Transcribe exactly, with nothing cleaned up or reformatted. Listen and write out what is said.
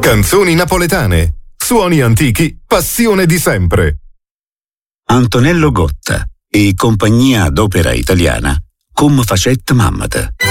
Canzoni napoletane, suoni antichi, passione di sempre. Antonello Gotta e compagnia d'opera italiana, Come facette mammata.